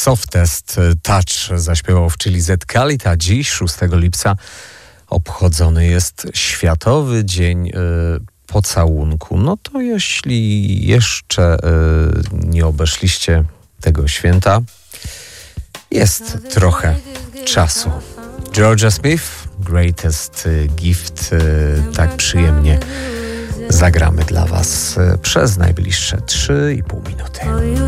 Softest Touch zaśpiewał w Chili Z Khalid, a dziś, 6 lipca, obchodzony jest Światowy Dzień Pocałunku. No to jeśli jeszcze nie obeszliście tego święta, jest trochę czasu. Georgia Smith, Greatest Gift, tak przyjemnie zagramy dla Was przez najbliższe 3,5 minuty.